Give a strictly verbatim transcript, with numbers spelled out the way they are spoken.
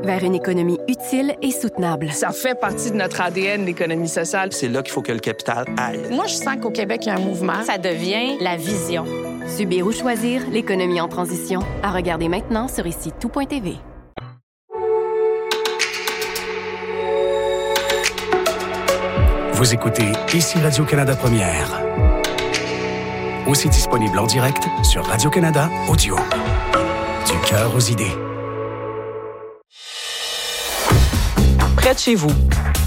vers une économie utile et soutenable. Ça fait partie de notre A D N, l'économie sociale. C'est là qu'il faut que le capital aille. Moi, je sens qu'au Québec, il y a un mouvement. Ça devient la vision. Subir ou choisir, l'économie en transition. À regarder maintenant sur ici tout point t v. Vous écoutez Ici Radio-Canada Première. Aussi disponible en direct sur Radio-Canada Audio. Du cœur aux idées. Près de chez vous,